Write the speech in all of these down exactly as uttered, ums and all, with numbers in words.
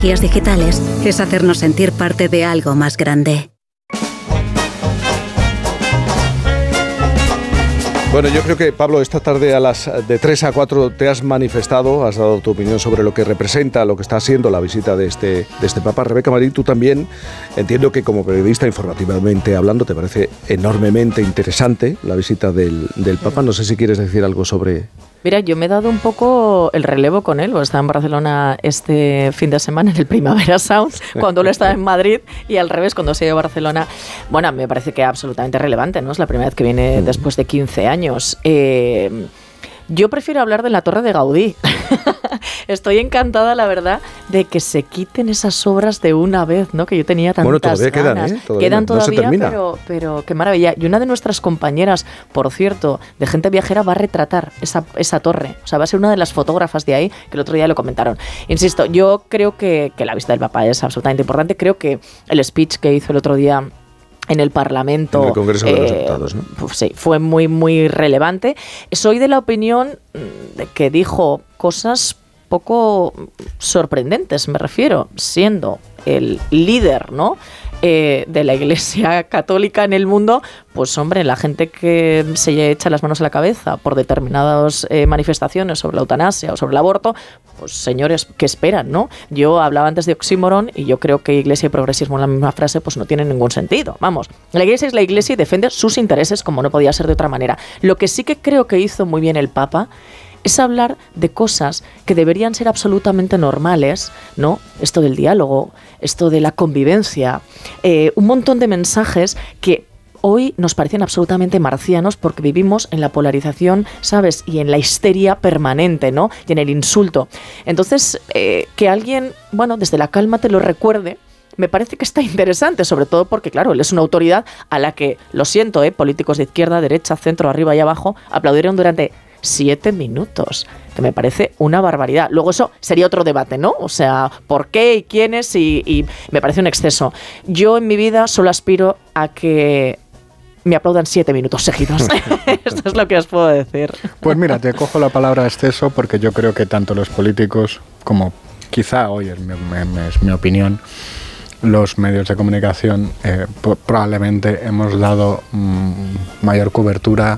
Guías digitales es hacernos sentir parte de algo más grande. Bueno, yo creo que, Pablo, esta tarde a las de tres a cuatro te has manifestado, has dado tu opinión sobre lo que representa, lo que está siendo la visita de este, de este Papa. Rebeca Marín, tú también, entiendo que como periodista, informativamente hablando, te parece enormemente interesante la visita del, del Papa. No sé si quieres decir algo sobre... Mira, yo me he dado un poco el relevo con él, porque estaba en Barcelona este fin de semana en el Primavera Sound, cuando él estaba en Madrid, y al revés, cuando se ha ido a Barcelona. Bueno, me parece que es absolutamente relevante, ¿no? Es la primera vez que viene después de quince años. Eh, yo prefiero hablar de la Torre de Gaudí. Estoy encantada, la verdad, de que se quiten esas obras de una vez, ¿no? Que yo tenía tantas bueno, todavía ganas. Quedan, ¿eh? Todavía quedan no, todavía, no se pero, pero qué maravilla. Y una de nuestras compañeras, por cierto, de Gente Viajera, va a retratar esa, esa torre. O sea, va a ser una de las fotógrafas de ahí, que el otro día lo comentaron. Insisto, yo creo que, que la visita del Papa es absolutamente importante. Creo que el speech que hizo el otro día en el Parlamento, en el Congreso de los eh, Diputados, ¿no? Sí, fue muy, muy relevante. Soy de la opinión de que dijo cosas poco sorprendentes, me refiero, siendo el líder, ¿no?, eh, de la Iglesia Católica en el mundo. Pues hombre, la gente que se echa las manos a la cabeza por determinadas eh, manifestaciones sobre la eutanasia o sobre el aborto, pues señores, ¿qué esperan, no? Yo hablaba antes de oxímoron y yo creo que Iglesia y progresismo en la misma frase pues no tienen ningún sentido. Vamos, la Iglesia es la Iglesia y defiende sus intereses como no podía ser de otra manera. Lo que sí que creo que hizo muy bien el Papa es hablar de cosas que deberían ser absolutamente normales, ¿no? Esto del diálogo, esto de la convivencia, eh, un montón de mensajes que hoy nos parecen absolutamente marcianos porque vivimos en la polarización, ¿sabes? Y en la histeria permanente, ¿no? Y en el insulto. Entonces, eh, que alguien, bueno, desde la calma te lo recuerde, me parece que está interesante, sobre todo porque, claro, él es una autoridad a la que, lo siento, ¿eh? Políticos de izquierda, derecha, centro, arriba y abajo, aplaudieron durante siete minutos, que me parece una barbaridad. Luego eso sería otro debate, ¿no? O sea, ¿por qué y quiénes? Y, y me parece un exceso. Yo en mi vida solo aspiro a que me aplaudan siete minutos seguidos. Esto es lo que os puedo decir. Pues mira, te cojo la palabra exceso porque yo creo que tanto los políticos como quizá hoy es mi, es mi opinión, los medios de comunicación eh, probablemente hemos dado mmm, mayor cobertura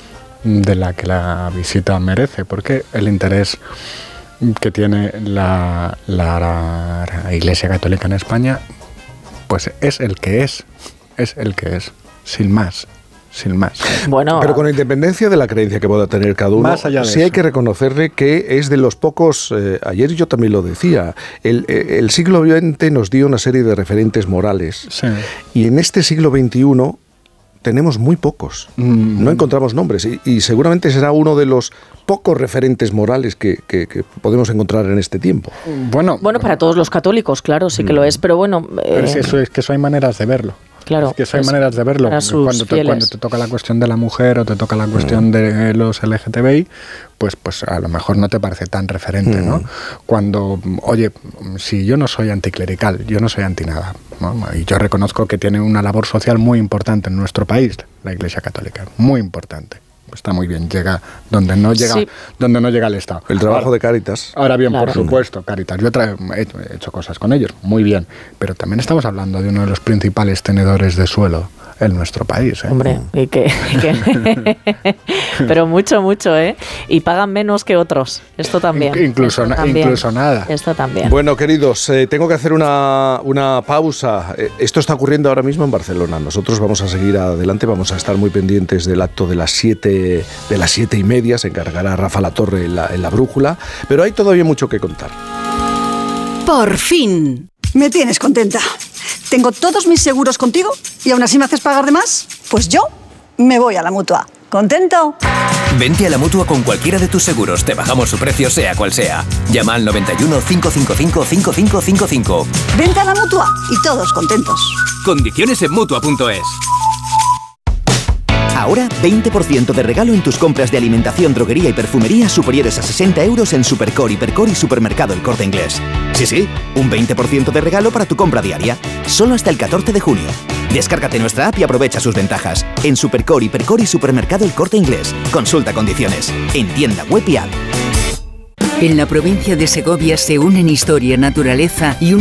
de la que la visita merece, porque el interés que tiene la, la, la Iglesia Católica en España pues es el que es, es el que es, sin más, sin más. Bueno, pero con independencia de la creencia que pueda tener cada uno, sí eso. Hay que reconocerle que es de los pocos, eh, ayer yo también lo decía, el, el siglo veinte nos dio una serie de referentes morales, sí. Y en este siglo veintiuno tenemos muy pocos, mm. no encontramos nombres y, y seguramente será uno de los pocos referentes morales que, que, que podemos encontrar en este tiempo. Bueno, bueno, para todos los católicos, claro, sí que mm. lo es, pero bueno... Eh... Pero es, que eso, es que eso hay maneras de verlo. Claro, es que eso hay maneras de verlo. Cuando te, cuando te toca la cuestión de la mujer o te toca la cuestión mm. de los L G T B I, pues, pues a lo mejor no te parece tan referente, mm. ¿no? Cuando, oye, si yo no soy anticlerical, yo no soy anti nada, ¿no? Y yo reconozco que tiene una labor social muy importante en nuestro país, la Iglesia Católica, muy importante. Está muy bien, llega donde no llega, sí. donde no llega el Estado. El trabajo ahora, de Cáritas. Ahora bien, claro. Por supuesto, Cáritas. Yo tra- he, he hecho cosas con ellos, muy bien. Pero también estamos hablando de uno de los principales tenedores de suelo en nuestro país, ¿eh? Hombre, y que, y que pero mucho, mucho, ¿eh? Y pagan menos que otros. Esto también. Incluso, Esto na- también. incluso nada. Esto también. Bueno, queridos, eh, tengo que hacer una, una pausa. Eh, esto está ocurriendo ahora mismo en Barcelona. Nosotros vamos a seguir adelante, vamos a estar muy pendientes del acto de las siete, de las siete y media. Se encargará Rafa Latorre en la, en la brújula. Pero hay todavía mucho que contar. Por fin. Me tienes contenta. Tengo todos mis seguros contigo y aún así me haces pagar de más. Pues yo me voy a la Mutua. ¿Contento? Vente a la Mutua con cualquiera de tus seguros. Te bajamos su precio sea cual sea. Llama al noventa y uno, cinco cinco cinco, cinco cinco cinco cinco. Vente a la Mutua y todos contentos. Condiciones en Mutua punto es. Ahora veinte por ciento de regalo en tus compras de alimentación, droguería y perfumería superiores a sesenta euros en Supercore, Hipercore y Supermercado El Corte Inglés. Sí, sí, un veinte por ciento de regalo para tu compra diaria. Solo hasta el catorce de junio. Descárgate nuestra app y aprovecha sus ventajas. En Supercore, Hipercore y Supermercado El Corte Inglés. Consulta condiciones. En tienda web y app. En la provincia de Segovia se unen historia, naturaleza y un